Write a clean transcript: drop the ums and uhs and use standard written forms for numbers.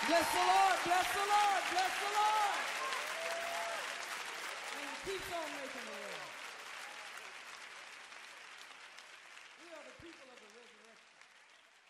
Bless the Lord, bless the Lord, bless the Lord. And he keeps on making the way. We are the people of the